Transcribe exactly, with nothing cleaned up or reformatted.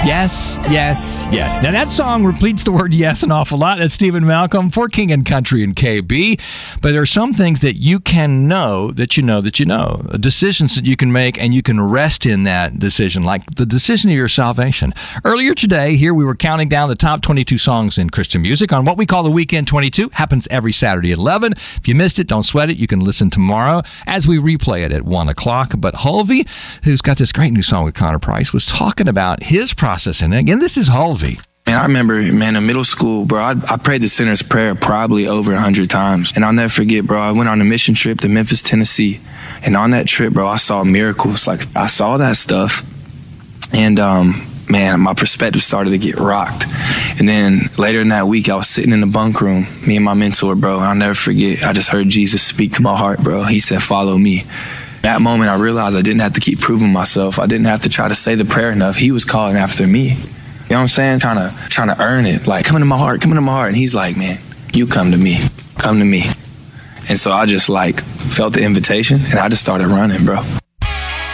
Yes, yes, yes. Now that song repeats the word yes an awful lot. That's Stephen Malcolm for King and Country and K B. But there are some things that you can know that you know that you know. Decisions that you can make and you can rest in that decision, like the decision of your salvation. Earlier today, here we were counting down the top twenty-two songs in Christian music on what we call the Weekend twenty-two. Happens every Saturday at eleven. If you missed it, don't sweat it. You can listen tomorrow as we replay it at one o'clock. But Hulvey, who's got this great new song with Connor Price, was talking about his process. And again, this is Hulvey. Man, I remember, man, in middle school, bro, I, I prayed the sinner's prayer probably over a hundred times. And I'll never forget, bro, I went on a mission trip to Memphis, Tennessee. And on that trip, bro, I saw miracles. Like, I saw that stuff. And, um, man, my perspective started to get rocked. And then later in that week, I was sitting in the bunk room, me and my mentor, bro. I'll never forget, I just heard Jesus speak to my heart, bro. He said, follow me. That moment, I realized I didn't have to keep proving myself. I didn't have to try to say the prayer enough. He was calling after me. You know what I'm saying? Trying to, trying to earn it. Like, come into my heart, come into my heart. And he's like, man, you come to me. Come to me. And so I just, like, felt the invitation, and I just started running, bro.